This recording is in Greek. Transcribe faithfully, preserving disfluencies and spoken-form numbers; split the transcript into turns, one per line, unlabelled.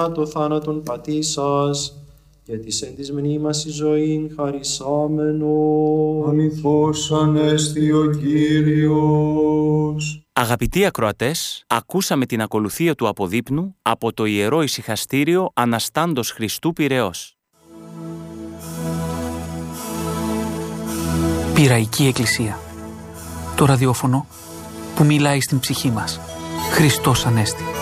το θάνατον πατήσας, και της εν της μνήμας η ζωήν χαρισάμενο.
Αληθώς ανέστη ο Κύριος.
Αγαπητοί ακροατές, ακούσαμε την ακολουθία του αποδείπνου από το Ιερό Ησυχαστήριο Αναστάντος Χριστού Πειραιώς.
Πειραϊκή Εκκλησία. Το ραδιόφωνο που μιλάει στην ψυχή μας. Χριστός Ανέστη.